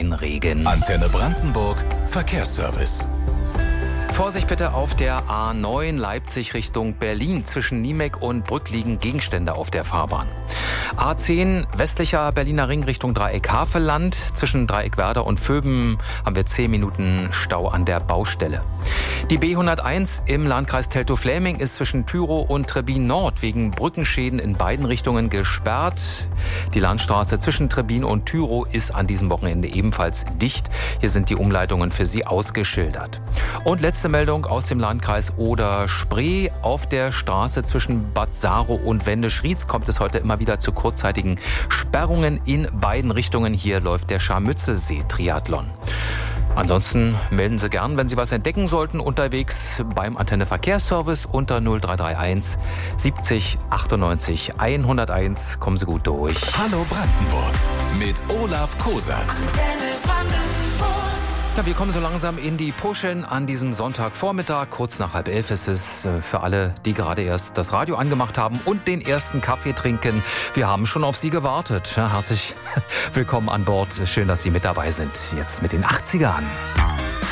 bisschen Regen. Antenne Brandenburg, Verkehrsservice. Vorsicht bitte auf der A9 Leipzig Richtung Berlin. Zwischen Niemek und Brück liegen Gegenstände auf der Fahrbahn. A10 westlicher Berliner Ring Richtung Dreieck Havelland. Zwischen Dreieck Werder und Vöben haben wir 10 Minuten Stau an der Baustelle. Die B101 im Landkreis Teltow-Fläming ist zwischen Tyrow und Trebbin Nord wegen Brückenschäden in beiden Richtungen gesperrt. Die Landstraße zwischen Trebbin und Tyrow ist an diesem Wochenende ebenfalls dicht. Hier sind die Umleitungen für Sie ausgeschildert. Und letzte Meldung aus dem Landkreis Oder-Spree. Auf der Straße zwischen Bad Saarow und Wendisch-Rietz kommt es heute immer wieder zu kurzzeitigen Sperrungen in beiden Richtungen. Hier läuft der Scharmützelsee-Triathlon. Ansonsten melden Sie gern, wenn Sie was entdecken sollten, unterwegs beim Antenne Verkehrsservice unter 0331 70 98 101. Kommen Sie gut durch. Hallo Brandenburg mit Olaf Kosat. Ja, wir kommen so langsam in die Puschen an diesem Sonntagvormittag. Kurz nach 10:30 ist es für alle, die gerade erst das Radio angemacht haben und den ersten Kaffee trinken. Wir haben schon auf Sie gewartet. Ja, herzlich willkommen an Bord. Schön, dass Sie mit dabei sind. Jetzt mit den 80ern.